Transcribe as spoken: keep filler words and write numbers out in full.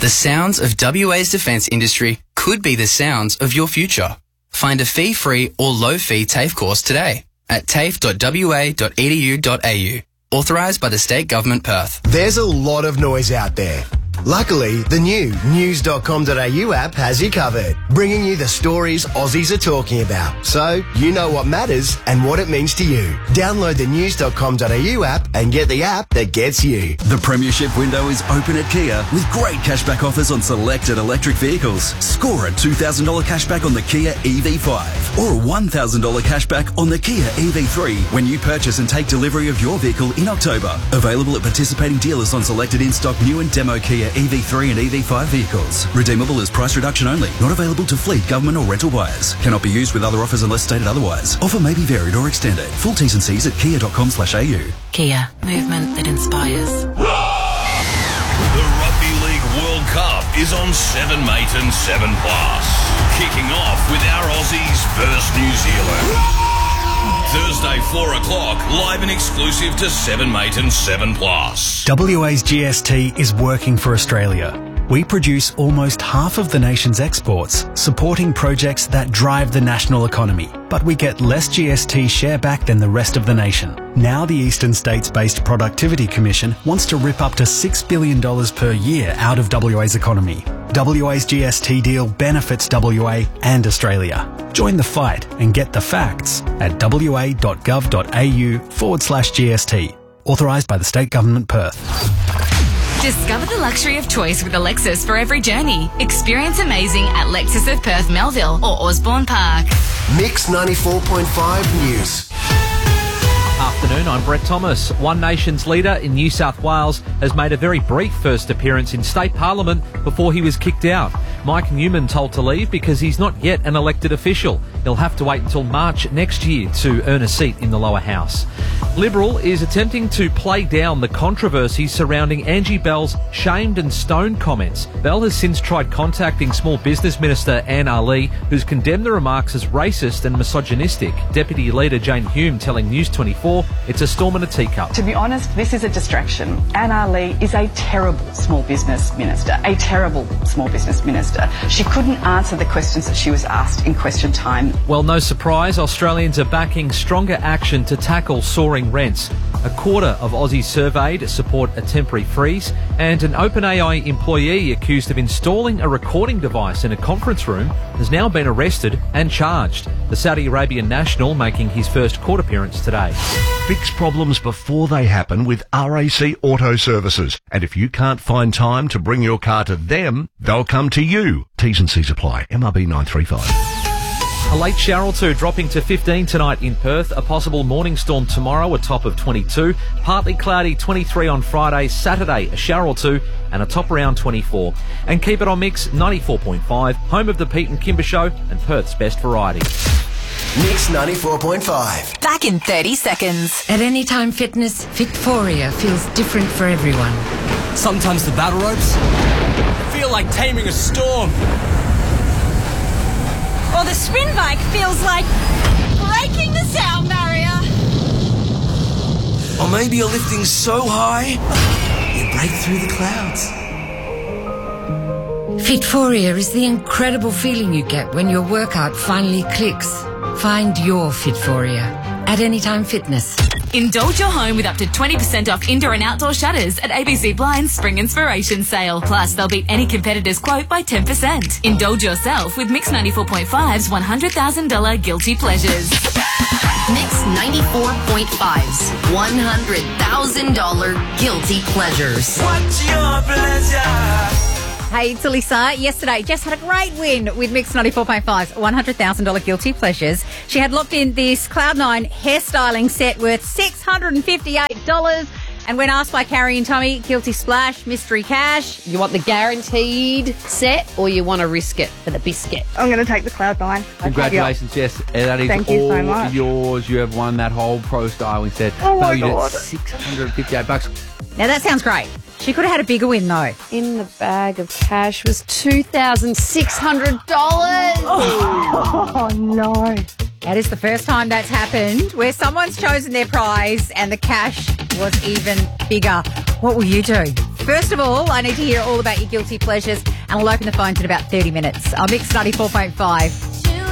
The sounds of W A's defence industry could be the sounds of your future. Find a fee-free or low-fee TAFE course today at tafe dot w a dot e d u dot a u. Authorised by the State Government Perth. There's a lot of noise out there. Luckily, the new news dot com dot a u app has you covered, bringing you the stories Aussies are talking about, so you know what matters and what it means to you. Download the news dot com dot a u app and get the app that gets you. The Premiership window is open at Kia with great cashback offers on selected electric vehicles. Score a two thousand dollars cashback on the Kia E V five or a one thousand dollars cashback on the Kia E V three when you purchase and take delivery of your vehicle in October. Available at participating dealers on selected in-stock new and demo Kia E V three and E V five vehicles. Redeemable as price reduction only. Not available to fleet, government or rental buyers. Cannot be used with other offers unless stated otherwise. Offer may be varied or extended. Full T's and C's at kia dot com slash a u. Kia. Movement that inspires. The Rugby League World Cup is on seven mate and seven plus. Kicking off with our Aussies versus New Zealand. Thursday, four o'clock, live and exclusive to seven mate and seven plus. W A's G S T is working for Australia. We produce almost half of the nation's exports, supporting projects that drive the national economy. But we get less G S T share back than the rest of the nation. Now the Eastern States-based Productivity Commission wants to rip up to six billion dollars per year out of W A's economy. W A's G S T deal benefits W A and Australia. Join the fight and get the facts at w a dot gov dot a u forward slash G S T. Authorised by the State Government Perth. Discover the luxury of choice with a Lexus for every journey. Experience amazing at Lexus of Perth Melville or Osborne Park. Mix ninety-four point five News. Afternoon, I'm Brett Thomas. One Nation's leader in New South Wales has made a very brief first appearance in State Parliament before he was kicked out. Mike Newman told to leave because he's not yet an elected official. He'll have to wait until March next year to earn a seat in the lower house. Liberal is attempting to play down the controversy surrounding Angie Bell's shamed and stoned comments. Bell has since tried contacting Small Business Minister Anne Ali, who's condemned the remarks as racist and misogynistic. Deputy Leader Jane Hume telling News twenty-four it's a storm in a teacup. To be honest, this is a distraction. Anne Ali is a terrible small business minister, a terrible small business minister. She couldn't answer the questions that she was asked in question time. Well, no surprise, Australians are backing stronger action to tackle soaring rents. A quarter of Aussies surveyed support a temporary freeze, and an OpenAI employee accused of installing a recording device in a conference room has now been arrested and charged. The Saudi Arabian national making his first court appearance today. Fix problems before they happen with R A C Auto Services. And if you can't find time to bring your car to them, they'll come to you. T's and C's apply. M R B nine three five. A late shower or two dropping to fifteen tonight in Perth. A possible morning storm tomorrow, a top of twenty-two. Partly cloudy, twenty-three on Friday. Saturday, a shower or two and a top around twenty-four. And keep it on Mix ninety-four point five, home of the Pete and Kimber Show and Perth's best variety. Mix ninety-four point five. Back in thirty seconds. At Anytime Fitness, Fitforia feels different for everyone. Sometimes the battle ropes feel like taming a storm. Or the spin bike feels like breaking the sound barrier. Or maybe you're lifting so high, you break through the clouds. Fitforia is the incredible feeling you get when your workout finally clicks. Find your Fitforia at Anytime Fitness. Indulge your home with up to twenty percent off indoor and outdoor shutters at A B C Blinds Spring Inspiration Sale. Plus, they'll beat any competitor's quote by ten percent. Indulge yourself with Mix ninety-four point five's one hundred thousand dollars Guilty Pleasures. Mix ninety-four point five's one hundred thousand dollars Guilty Pleasures. What's your pleasure? Hey, it's Alyssa. Yesterday, Jess had a great win with Mix ninety-four point five's one hundred thousand dollars Guilty Pleasures. She had locked in this Cloud nine hairstyling set worth six hundred fifty-eight dollars. And when asked by Carrie and Tommy, Guilty Splash, Mystery Cash. You want the guaranteed set or you want to risk it for the biscuit? I'm going to take the Cloud nine. Congratulations, Jess. That is Thank you all so much. yours. You have won that whole pro styling set. Oh my valued God. at six hundred fifty-eight bucks. Now, that sounds great. She could have had a bigger win, though. In the bag of cash was two thousand six hundred dollars. Oh, no. That is the first time that's happened, where someone's chosen their prize and the cash was even bigger. What will you do? First of all, I need to hear all about your guilty pleasures, and I'll open the phones in about thirty minutes. I'll Mix ninety-four point five.